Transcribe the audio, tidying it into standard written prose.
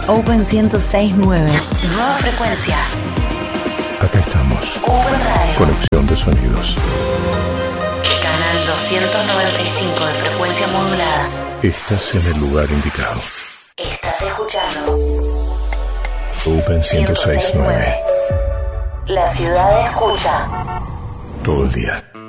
Open 106.9. Nueva frecuencia. Acá estamos. Open Radio. Conexión de sonidos. Canal 295 de frecuencia modulada. Estás en el lugar indicado. Estás escuchando Open 106.9. La ciudad escucha. Todo el día.